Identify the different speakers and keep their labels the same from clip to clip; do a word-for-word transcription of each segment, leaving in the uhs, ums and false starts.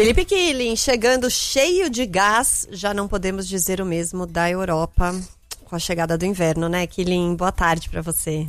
Speaker 1: Felipe Killing, chegando cheio de gás, já não podemos dizer o mesmo da Europa com a chegada do inverno, né, Killing? Boa tarde para você.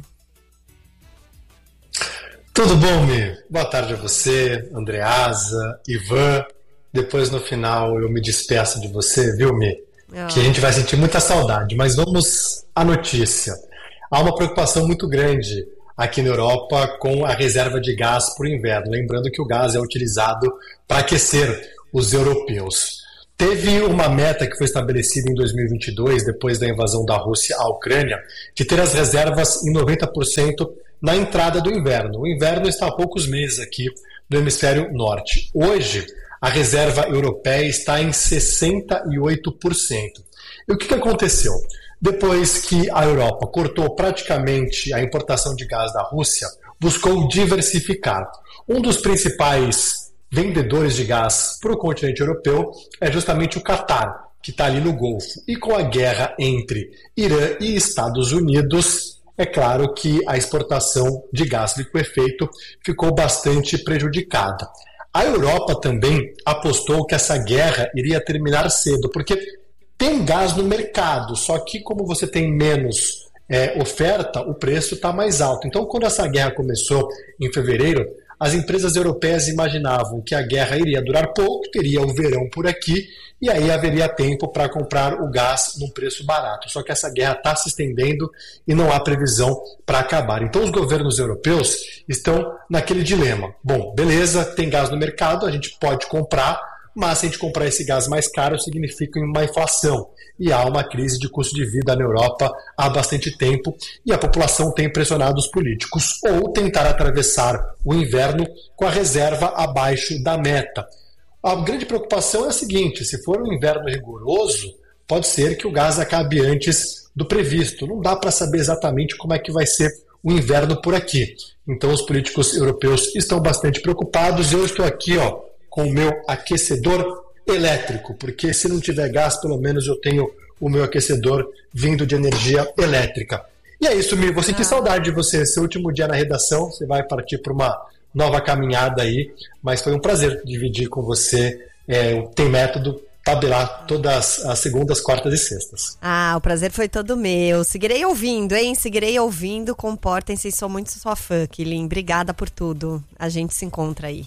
Speaker 2: Tudo bom, Mi? Boa tarde a você, Andreasa, Ivan. Depois, no final, eu me despeço de você, viu, Mi? Oh. Que a gente vai sentir muita saudade, mas vamos à notícia. Há uma preocupação muito grande aqui na Europa com a reserva de gás para o inverno. Lembrando que o gás é utilizado para aquecer os europeus. Teve uma meta que foi estabelecida em dois mil e vinte e dois, depois da invasão da Rússia à Ucrânia, de ter as reservas em noventa por cento na entrada do inverno. O inverno está há poucos meses aqui no hemisfério norte. Hoje, a reserva europeia está em sessenta e oito por cento. E o que, que aconteceu? Depois que a Europa cortou praticamente a importação de gás da Rússia, buscou diversificar. Um dos principais vendedores de gás para o continente europeu é justamente o Catar, que está ali no Golfo. E com a guerra entre Irã e Estados Unidos, é claro que a exportação de gás liquefeito ficou bastante prejudicada. A Europa também apostou que essa guerra iria terminar cedo, porque tem gás no mercado, só que como você tem menos é, oferta, o preço está mais alto. Então, quando essa guerra começou em fevereiro, as empresas europeias imaginavam que a guerra iria durar pouco, teria o verão por aqui, e aí haveria tempo para comprar o gás num preço barato. Só que essa guerra está se estendendo e não há previsão para acabar. Então, os governos europeus estão naquele dilema. Bom, beleza, tem gás no mercado, a gente pode comprar, mas se a gente comprar esse gás mais caro, significa uma inflação. E há uma crise de custo de vida na Europa há bastante tempo, e a população tem pressionado os políticos, ou tentar atravessar o inverno com a reserva abaixo da meta. A grande preocupação é a seguinte: se for um inverno rigoroso, pode ser que o gás acabe antes do previsto. Não dá para saber exatamente como é que vai ser o inverno por aqui. Então os políticos europeus estão bastante preocupados. Eu estou aqui, ó, com o meu aquecedor elétrico, porque se não tiver gás, pelo menos eu tenho o meu aquecedor vindo de energia elétrica. E é isso, Mi, vou sentir ah. saudade de você. Seu último dia na redação, você vai partir para uma nova caminhada aí, mas foi um prazer dividir com você é, o Tem Método, tabelar todas as segundas, quartas e sextas.
Speaker 1: Ah, o prazer foi todo meu. Seguirei ouvindo, hein? Seguirei ouvindo, comportem-se, sou muito sua fã, Killing. Obrigada por tudo. A gente se encontra aí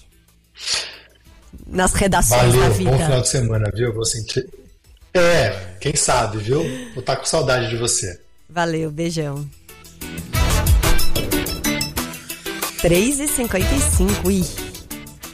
Speaker 1: nas redações
Speaker 2: Valeu,
Speaker 1: da vida.
Speaker 2: Bom final de semana, viu? Vou sentir. É, quem sabe, viu? Vou estar com saudade de você.
Speaker 1: Valeu, beijão. três e cinquenta e cinco. Ih.